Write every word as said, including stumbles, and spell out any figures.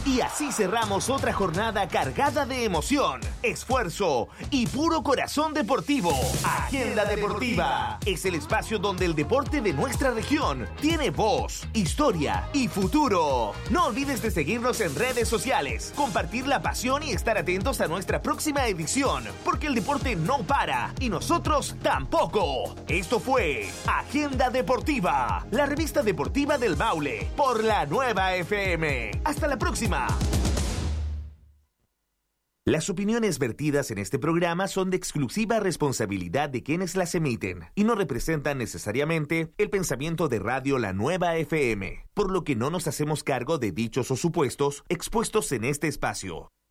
Y así cerramos otra jornada cargada de emoción, esfuerzo y puro corazón deportivo. Agenda Deportiva es el espacio donde el deporte de nuestra región tiene voz, historia y futuro. No olvides de seguirnos en redes sociales, compartir la pasión y estar atentos a nuestra próxima edición, porque el deporte no para y nosotros tampoco. Esto fue Agenda Deportiva, la revista deportiva del Maule, por la Nueva F M. Hasta la próxima. Las opiniones vertidas en este programa son de exclusiva responsabilidad de quienes las emiten y no representan necesariamente el pensamiento de Radio La Nueva F M, por lo que no nos hacemos cargo de dichos o supuestos expuestos en este espacio.